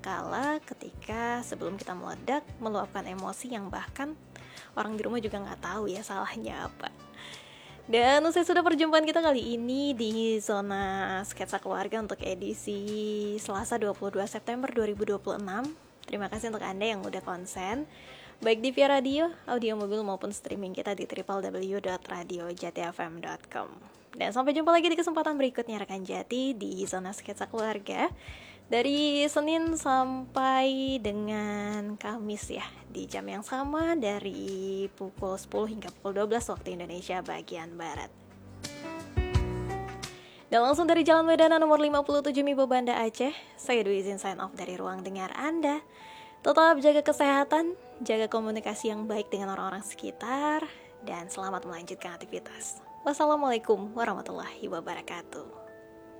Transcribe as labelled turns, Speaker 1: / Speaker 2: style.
Speaker 1: kala ketika sebelum kita meledak, meluapkan emosi yang bahkan orang di rumah juga nggak tahu ya salahnya apa. Dan usai sudah perjumpaan kita kali ini di Zona Sketsa Keluarga untuk edisi Selasa 22 September 2026. Terima kasih untuk Anda yang udah konsen, baik di via radio, audio mobil maupun streaming kita di www.radiojatifm.com. Dan sampai jumpa lagi di kesempatan berikutnya rekan Jati di Zona Sketsa Keluarga, dari Senin sampai dengan Kamis ya, di jam yang sama dari pukul 10 hingga pukul 12 waktu Indonesia bagian Barat. Dan langsung dari Jalan Wedana nomor 57 Mibo Banda Aceh, saya Dwi izin sign off dari ruang dengar Anda. Tetap jaga kesehatan, jaga komunikasi yang baik dengan orang-orang sekitar, dan selamat melanjutkan aktivitas. Wassalamualaikum warahmatullahi wabarakatuh.